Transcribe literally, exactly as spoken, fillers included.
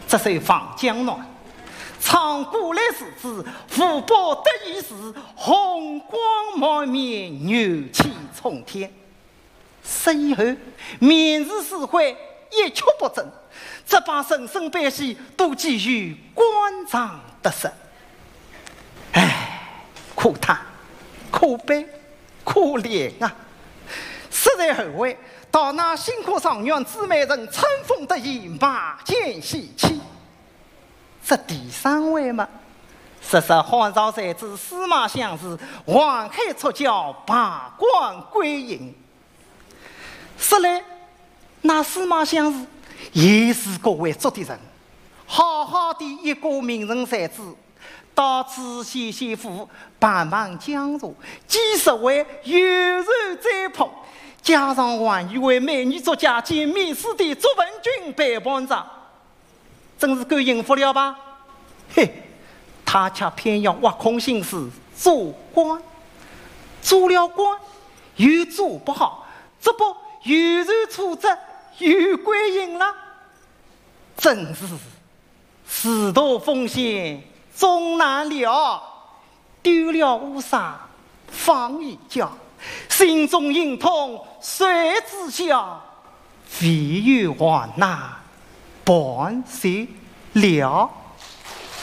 这首《放江南》唱过来时子，福报得意时，红光满面，牛气冲天。十以后，面试社会一蹶不振，这帮神圣百姓都基于官场得失。唉，可叹，可悲，可怜啊！实在后悔，到那辛苦上院姊妹人春风得意，马见喜气。这第三位嘛，实实汉朝才子司马相如，黄海出教，罢官归隐。实来，那司马相如也是个会做的人，好好的一个名人才子，到此县县府帮忙讲座，几十位优柔再捧，加上还有位美女作家兼面试的朱文君陪伴着，真是够应付了吧？嘿，他却偏要挖空心思做官，做了官又做不好，这不又受挫折又归隐了，真是仕途风险终难料，丢了乌纱放一角，心中隐痛谁知晓，唯有还那半岁了。